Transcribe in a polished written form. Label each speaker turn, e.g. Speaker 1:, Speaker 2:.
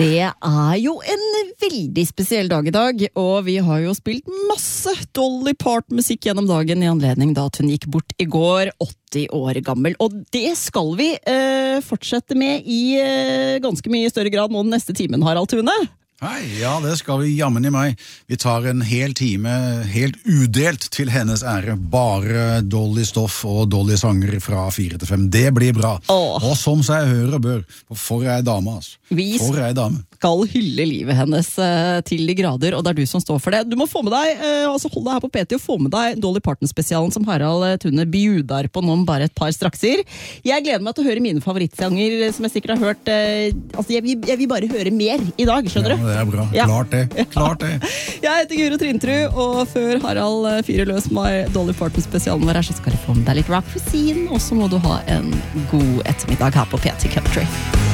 Speaker 1: Det jo en veldig spesiell dag I dag, og vi har jo spilt masse Dolly Parton-musikk gjennom dagen I anledning da at hun gikk bort I går, 80 år gammel. Og det skal vi fortsette med I ganske mye større grad nå den neste timen, Harald Thune.
Speaker 2: Hei, ja, det skal vi jammen I meg. Vi tar en hel time, helt udelt til hennes ære. Bare Dolly-stoff og Dolly-sanger fra 4 til 5. Det blir bra. Og som seg hører bør, for ei dame, altså. For ei dame.
Speaker 1: Vi skal hylle livet hennes til de grader, og det du som står for det. Du må få med deg, altså hold deg her på PT og få med deg Dolly Parton-spesialen som Harald Thune bjudar på nå om bare et par strakser. Jeg gleder meg til å høre mine favorittsanger som jeg sikkert har hørt. Altså, jeg vil bare høre mer I dag, skjønner du?
Speaker 2: Det bra. Ja. Klart det.
Speaker 1: Jeg heter Guro Trintru, og før Harald fyrer løs med Dolly Parton-spesialen vår så skal du få med deg litt rock for sin, og så må du ha en god ettermiddag her på PT Country.